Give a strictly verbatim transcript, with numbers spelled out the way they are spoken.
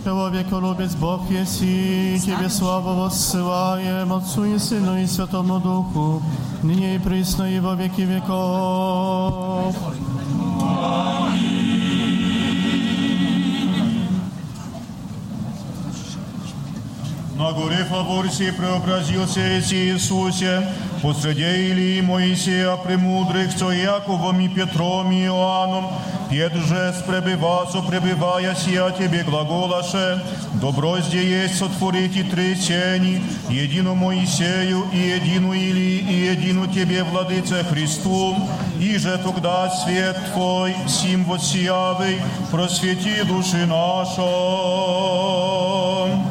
человеколюбец Бог еси, Тебе славу воссылаем, Отцу и Сыну и Святому Духу, ныне и присно и во веки веков. На горе Фаворсии преобразился Иисусе, посреди Илии Моисея премудрых, со Яковом и Петром и Иоанном, Пет же с пребывасу, пребывая сия тебе глаголаше, добро зде есть сотворить и тресени, едину Моисею и едину Илии и едину тебе, Владыце Христу, и же тогда свет Твой, сим воссиявый, просвети души наши.